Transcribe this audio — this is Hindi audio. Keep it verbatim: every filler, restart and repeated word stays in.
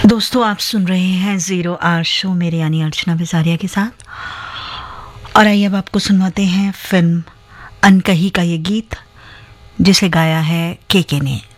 दोस्तों, आप सुन रहे हैं जीरो आर शो मेरे यानी अर्चना बिसारिया के साथ। और आइए अब आपको सुनवाते हैं फिल्म अनकही का ये गीत, जिसे गाया है के के ने।